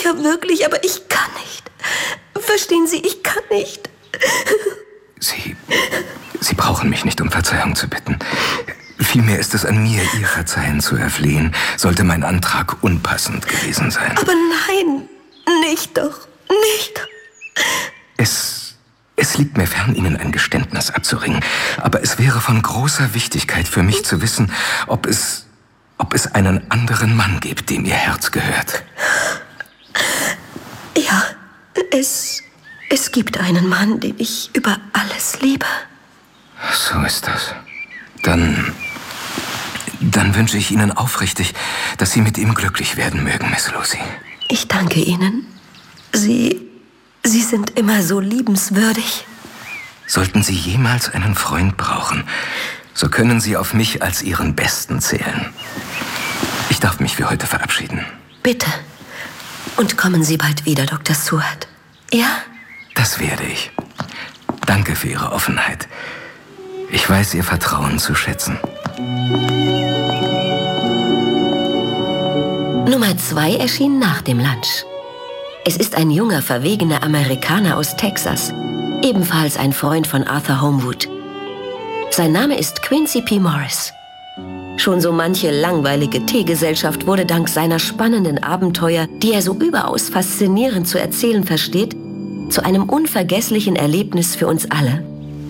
Ja, wirklich, aber ich kann nicht. Verstehen Sie, ich kann nicht. Sie brauchen mich nicht um Verzeihung zu bitten. Vielmehr ist es an mir, Ihr Verzeihen zu erflehen, sollte mein Antrag unpassend gewesen sein. Aber nein, nicht doch, nicht doch. Es liegt mir fern, Ihnen ein Geständnis abzuringen. Aber es wäre von großer Wichtigkeit für mich zu wissen, ob es einen anderen Mann gibt, dem Ihr Herz gehört. Ja, es gibt einen Mann, den ich über alles liebe. So ist das. Dann wünsche ich Ihnen aufrichtig, dass Sie mit ihm glücklich werden mögen, Miss Lucy. Ich danke Ihnen. Sie sind immer so liebenswürdig. Sollten Sie jemals einen Freund brauchen, so können Sie auf mich als Ihren Besten zählen. Ich darf mich für heute verabschieden. Bitte. Und kommen Sie bald wieder, Dr. Seward. Ja? Das werde ich. Danke für Ihre Offenheit. Ich weiß Ihr Vertrauen zu schätzen. Nummer 2 erschien nach dem Lunch. Es ist ein junger, verwegener Amerikaner aus Texas. Ebenfalls ein Freund von Arthur Homewood. Sein Name ist Quincy P. Morris. Schon so manche langweilige Teegesellschaft wurde dank seiner spannenden Abenteuer, die er so überaus faszinierend zu erzählen versteht, zu einem unvergesslichen Erlebnis für uns alle.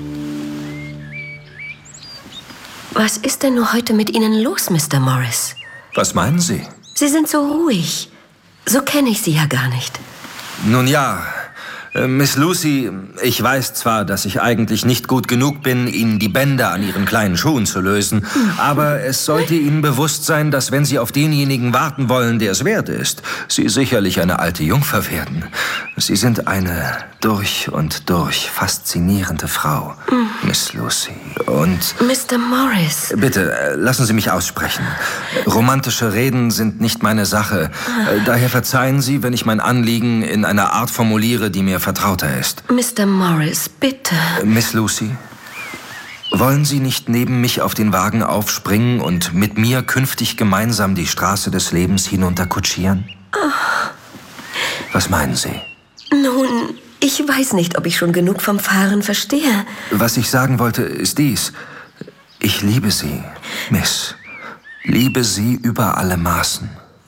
Was ist denn nur heute mit Ihnen los, Mr. Morris? Was meinen Sie? Sie sind so ruhig. So kenne ich Sie ja gar nicht. Nun ja, Miss Lucy, ich weiß zwar, dass ich eigentlich nicht gut genug bin, Ihnen die Bänder an Ihren kleinen Schuhen zu lösen, aber es sollte Ihnen bewusst sein, dass wenn Sie auf denjenigen warten wollen, der es wert ist, Sie sicherlich eine alte Jungfer werden. Sie sind eine durch und durch faszinierende Frau, Miss Lucy. Und... Mr. Morris. Bitte, lassen Sie mich aussprechen. Romantische Reden sind nicht meine Sache. Daher verzeihen Sie, wenn ich mein Anliegen in einer Art formuliere, die mir vertrauter ist. Mr. Morris, bitte. Miss Lucy, wollen Sie nicht neben mich auf den Wagen aufspringen und mit mir künftig gemeinsam die Straße des Lebens hinunterkutschieren? Was meinen Sie? Nun, ich weiß nicht, ob ich schon genug vom Fahren verstehe. Was ich sagen wollte, ist dies. Ich liebe Sie, Miss. Liebe Sie über alle Maßen.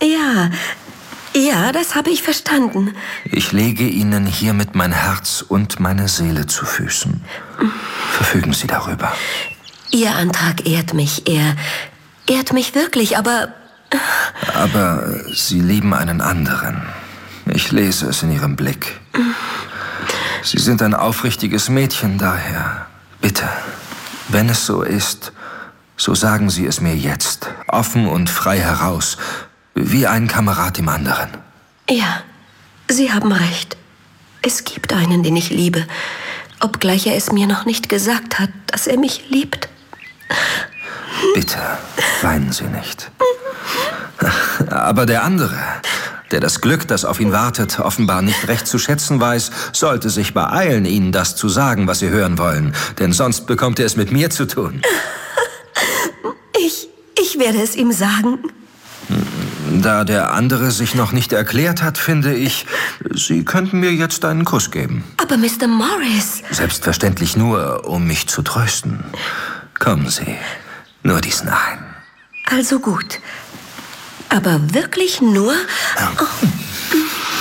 Ja, das habe ich verstanden. Ich lege Ihnen hiermit mein Herz und meine Seele zu Füßen. Verfügen Sie darüber. Ihr Antrag ehrt mich. Er ehrt mich wirklich, aber... Aber Sie lieben einen anderen. Ich lese es in Ihrem Blick. Sie sind ein aufrichtiges Mädchen, daher. Bitte, wenn es so ist, so sagen Sie es mir jetzt, offen und frei heraus, wie ein Kamerad dem anderen. Ja, Sie haben recht. Es gibt einen, den ich liebe, obgleich er es mir noch nicht gesagt hat, dass er mich liebt. Bitte, weinen Sie nicht. Aber der andere, der das Glück, das auf ihn wartet, offenbar nicht recht zu schätzen weiß, sollte sich beeilen, Ihnen das zu sagen, was Sie hören wollen. Denn sonst bekommt er es mit mir zu tun. Ich werde es ihm sagen. Da der andere sich noch nicht erklärt hat, finde ich, Sie könnten mir jetzt einen Kuss geben. Aber Mr. Morris... Selbstverständlich nur, um mich zu trösten. Kommen Sie, nur diesen einen. Also gut. Aber wirklich nur... Oh.